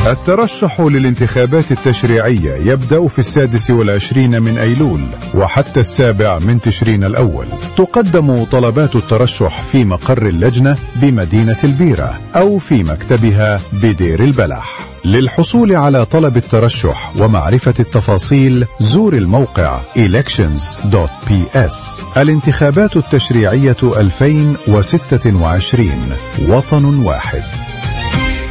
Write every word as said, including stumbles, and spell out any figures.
الترشح للانتخابات التشريعية يبدأ في السادس والعشرين من أيلول وحتى السابع من تشرين الأول. تقدم طلبات الترشح في مقر اللجنة بمدينة البيرة أو في مكتبها بدير البلح. للحصول على طلب الترشح ومعرفة التفاصيل زور الموقع إلكشنز دوت بي إس. الانتخابات التشريعية ألفين وستة وعشرين، وطن واحد.